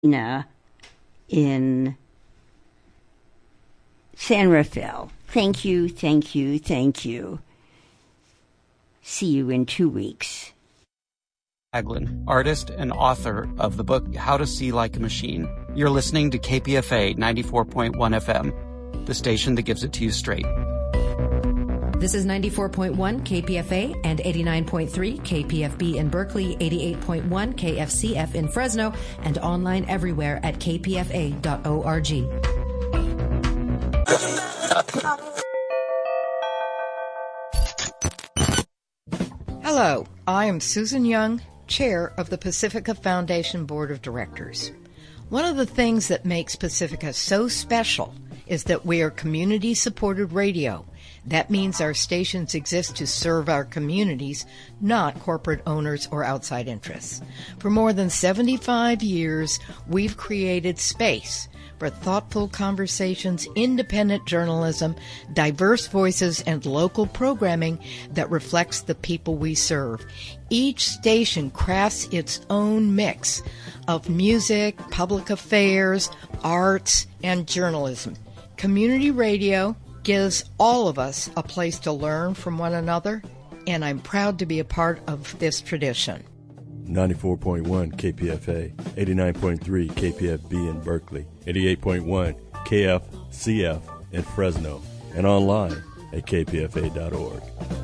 in San Rafael. Thank you, thank you, thank you. See you in 2 weeks. Haglin, artist and author of the book How to See Like a Machine. You're listening to KPFA 94.1 FM, the station that gives it to you straight. This is 94.1 KPFA and 89.3 KPFB in Berkeley, 88.1 KFCF in Fresno, and online everywhere at kpfa.org. Hello, I am Susan Young, Chair of the Pacifica Foundation Board of Directors. One of the things that makes Pacifica so special is that we are community-supported radio. That means our stations exist to serve our communities, not corporate owners or outside interests. For more than 75 years, we've created space for thoughtful conversations, independent journalism, diverse voices, and local programming that reflects the people we serve. Each station crafts its own mix of music, public affairs, arts, and journalism. Community radio gives all of us a place to learn from one another, and I'm proud to be a part of this tradition. 94.1 KPFA, 89.3 KPFB in Berkeley, 88.1 KFCF in Fresno, and online at kpfa.org.